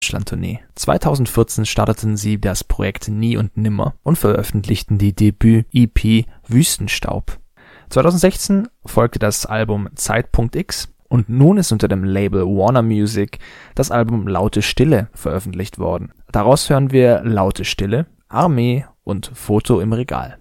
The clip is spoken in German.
Deutschland-Tournee. 2014 starteten sie das Projekt Nie und Nimmer und veröffentlichten die Debüt-EP Wüstenstaub. 2016 folgte das Album Zeitpunkt X und nun ist unter dem Label Warner Music das Album Laute Stille veröffentlicht worden. Daraus hören wir Laute Stille, Armee und Foto im Regal.